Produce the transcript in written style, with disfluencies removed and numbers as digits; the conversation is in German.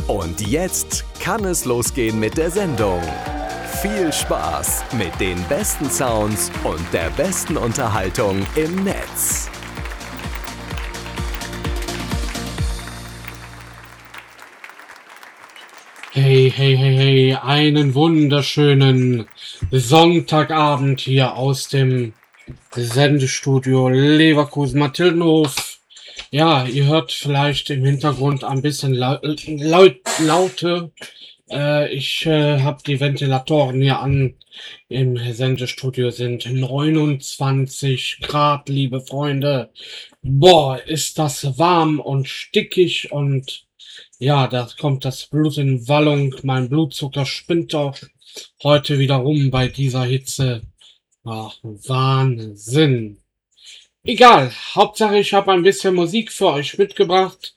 Und jetzt kann es losgehen mit der Sendung. Viel Spaß mit den besten Sounds und der besten Unterhaltung im Netz. Hey, einen wunderschönen Sonntagabend hier aus dem Sendestudio Leverkusen-Mathildenhof. Ja, ihr hört vielleicht im Hintergrund ein bisschen Laute. Ich habe die Ventilatoren hier an. Im Sendestudio sind 29 Grad, liebe Freunde. Boah, ist das warm und stickig und ja, da kommt das Blut in Wallung. Mein Blutzucker spinnt doch heute wieder rum bei dieser Hitze. Ach, Wahnsinn. Egal, Hauptsache ich habe ein bisschen Musik für euch mitgebracht.